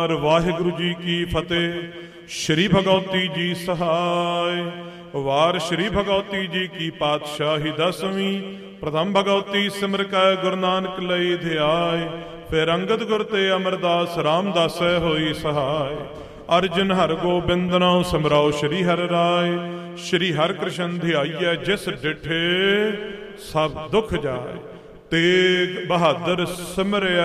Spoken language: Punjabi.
ਓੰਕਾਰ ਵਾਹਿਗੁਰੂ ਜੀ ਕੀ ਫਤਿਹ। ਸ਼੍ਰੀ ਭਗਉਤੀ ਜੀ ਸਹਾਇ। ਵਾਰ ਸ਼੍ਰੀ ਭਗਉਤੀ ਜੀ ਕੀ ਪਾਤਸ਼ਾਹੀ ਦਸਵੀਂ। ਪ੍ਰਥਮ ਭਗਉਤੀ ਸਿਮਰ ਕੈ ਗੁਰੂ ਨਾਨਕ ਲਈ ਧਿਆਏ। ਫਿਰ ਅੰਗਦ ਗੁਰ ਤੇ ਅਮਰਦਾਸ ਰਾਮਦਾਸੈ ਹੋਈ ਸਹਾਇ। ਅਰਜਨ ਹਰ ਗੋਬਿੰਦ ਨਾਉ ਸਿਮਰਉ ਸ਼੍ਰੀ ਹਰਿ ਰਾਏ। ਸ਼੍ਰੀ ਹਰਿ ਕ੍ਰਿਸ਼ਨ ਧਿਆਈਐ ਜਿਸ ਡਿਠੇ ਸਭ ਦੁਖ ਜਾਏ। ਤੇਗ ਬਹਾਦਰ ਸਿਮਰਿਆ